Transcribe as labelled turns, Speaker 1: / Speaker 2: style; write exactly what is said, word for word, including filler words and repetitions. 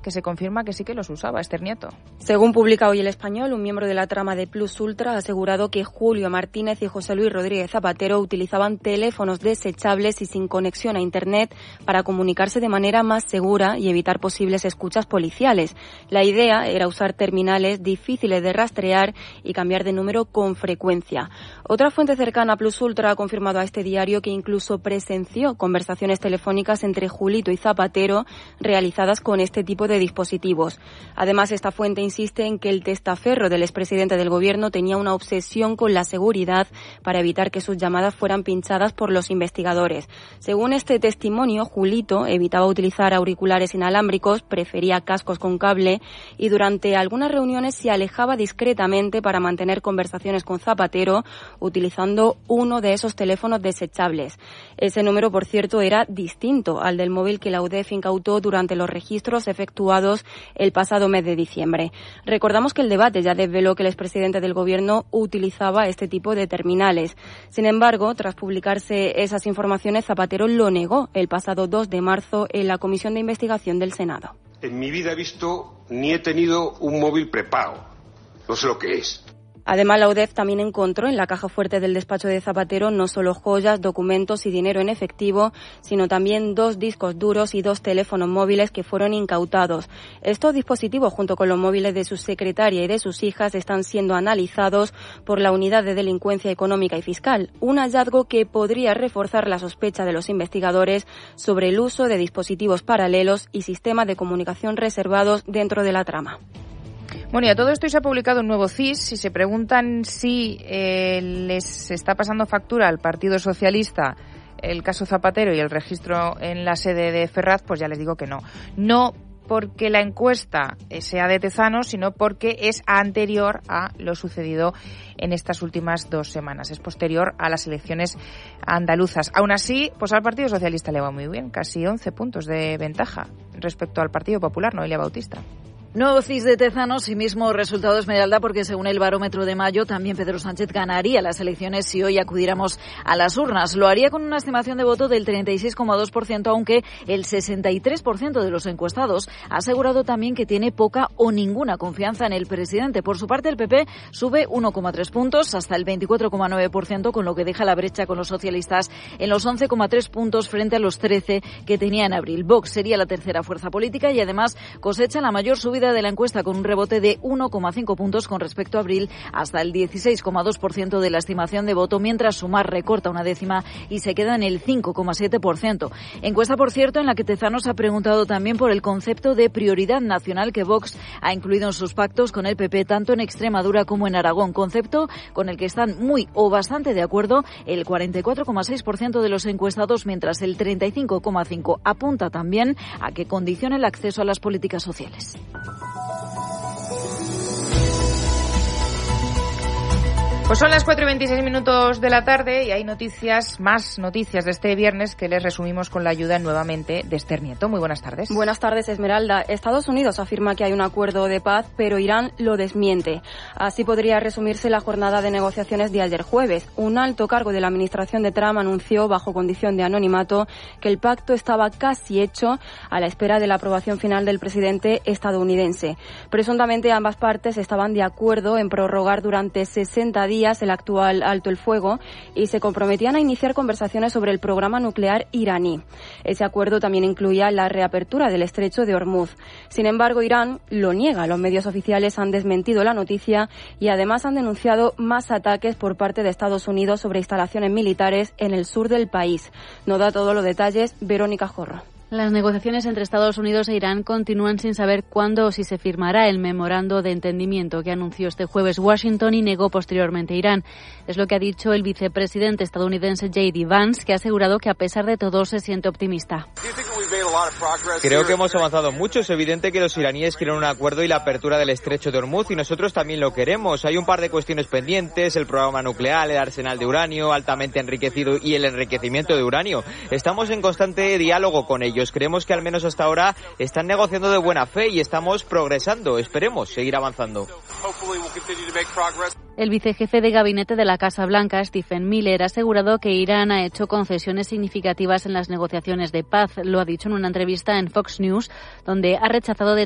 Speaker 1: que se confirma que sí que los usaba. Esther Nieto.
Speaker 2: Según publica hoy El Español, un miembro de la trama de Plus Ultra ha asegurado que Julio Martínez y José Luis Rodríguez Zapatero utilizaban teléfonos desechables y sin conexión a Internet para comunicarse de manera más segura y evitar posibles escuchas policiales. La idea era usar terminales difíciles de rastrear y cambiar de número con frecuencia. Otra fuente cercana a Plus Ultra ha confirmado a este diario que incluso presenció conversaciones telefónicas entre Julito y Zapatero realizadas con este tipo de dispositivos. Además, esta fuente insiste en que el testaferro del expresidente del gobierno tenía una obsesión con la seguridad para evitar que sus llamadas fueran pinchadas por los investigadores. Según este testimonio, Julito evitaba utilizar auriculares inalámbricos, prefería cascos con cable y durante algunas reuniones se alejaba discretamente para mantener conversaciones con Zapatero utilizando uno de esos teléfonos desechables. Ese número, por cierto, era distinto al del móvil que la U D E F incautó durante los registros efectuados el pasado mes de diciembre. Recordamos que el debate ya desveló que el expresidente del gobierno utilizaba este tipo de terminales. Sin embargo, tras publicarse esas informaciones, Zapatero lo negó el pasado dos de marzo en la Comisión de Investigación del Senado.
Speaker 3: En mi vida he visto ni he tenido un móvil prepago. No sé lo que es.
Speaker 2: Además, la U D E F también encontró en la caja fuerte del despacho de Zapatero no solo joyas, documentos y dinero en efectivo, sino también dos discos duros y dos teléfonos móviles que fueron incautados. Estos dispositivos, junto con los móviles de su secretaria y de sus hijas, están siendo analizados por la Unidad de Delincuencia Económica y Fiscal, un hallazgo que podría reforzar la sospecha de los investigadores sobre el uso de dispositivos paralelos y sistemas de comunicación reservados dentro de la trama.
Speaker 1: Bueno, y a todo esto se ha publicado un nuevo C I S. Si se preguntan si eh, les está pasando factura al Partido Socialista el caso Zapatero y el registro en la sede de Ferraz, pues ya les digo que no. No porque la encuesta sea de Tezanos, sino porque es anterior a lo sucedido en estas últimas dos semanas. Es posterior a las elecciones andaluzas. Aún así, pues al Partido Socialista le va muy bien, casi once puntos de ventaja respecto al Partido Popular, Noelia Bautista.
Speaker 4: Nuevo C I S de Tezanos y mismo resultado Esmeralda, porque según el barómetro de mayo también Pedro Sánchez ganaría las elecciones si hoy acudiéramos a las urnas. Lo haría con una estimación de voto del treinta y seis coma dos por ciento, aunque el sesenta y tres por ciento de los encuestados ha asegurado también que tiene poca o ninguna confianza en el presidente. Por su parte, el P P sube uno coma tres puntos hasta el veinticuatro coma nueve por ciento, con lo que deja la brecha con los socialistas en los once coma tres puntos frente a los trece que tenía en abril. Vox sería la tercera fuerza política y además cosecha la mayor subida de la encuesta con un rebote de uno coma cinco puntos con respecto a abril hasta el dieciséis coma dos por ciento de la estimación de voto, mientras Sumar recorta una décima y se queda en el cinco coma siete por ciento. Encuesta, por cierto, en la que Tezanos ha preguntado también por el concepto de prioridad nacional que Vox ha incluido en sus pactos con el P P tanto en Extremadura como en Aragón, concepto con el que están muy o bastante de acuerdo el cuarenta y cuatro coma seis por ciento de los encuestados, mientras el treinta y cinco coma cinco por ciento apunta también a que condicione el acceso a las políticas sociales.
Speaker 1: Pues son las cuatro y veintiséis minutos de la tarde y hay noticias, más noticias de este viernes que les resumimos con la ayuda nuevamente de Esther Nieto. Muy buenas tardes.
Speaker 2: Buenas tardes, Esmeralda. Estados Unidos afirma que hay un acuerdo de paz, pero Irán lo desmiente. Así podría resumirse la jornada de negociaciones de ayer jueves. Un alto cargo de la administración de Trump anunció, bajo condición de anonimato, que el pacto estaba casi hecho a la espera de la aprobación final del presidente estadounidense. Presuntamente ambas partes estaban de acuerdo en prorrogar durante sesenta días el actual alto el fuego y se comprometían a iniciar conversaciones sobre el programa nuclear iraní. Ese acuerdo también incluía la reapertura del estrecho de Hormuz. Sin embargo, Irán lo niega. Los medios oficiales han desmentido la noticia y además han denunciado más ataques por parte de Estados Unidos sobre instalaciones militares en el sur del país. No da todos los detalles Verónica Jorro.
Speaker 5: Las negociaciones entre Estados Unidos e Irán continúan sin saber cuándo o si se firmará el memorando de entendimiento que anunció este jueves Washington y negó posteriormente Irán. Es lo que ha dicho el vicepresidente estadounidense J D Vance, que ha asegurado que a pesar de todo se siente optimista.
Speaker 6: Creo que hemos avanzado mucho. Es evidente que los iraníes quieren un acuerdo y la apertura del estrecho de Hormuz y nosotros también lo queremos. Hay un par de cuestiones pendientes, el programa nuclear, el arsenal de uranio altamente enriquecido y el enriquecimiento de uranio. Estamos en constante diálogo con ellos. Creemos que al menos hasta ahora están negociando de buena fe y estamos progresando. Esperemos seguir avanzando.
Speaker 5: El vicejefe de gabinete de la Casa Blanca, Stephen Miller, ha asegurado que Irán ha hecho concesiones significativas en las negociaciones de paz. Lo ha dicho en una entrevista en Fox News, donde ha rechazado de